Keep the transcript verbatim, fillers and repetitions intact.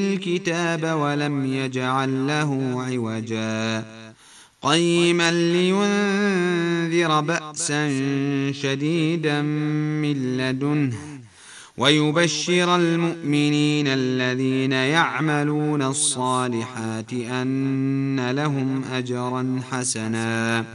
الكتاب ولم يجعل له عوجا قيما لينذر بأسا شديدا من لدنه ويبشر المؤمنين الذين يعملون الصالحات أن لهم أجرا حسنا.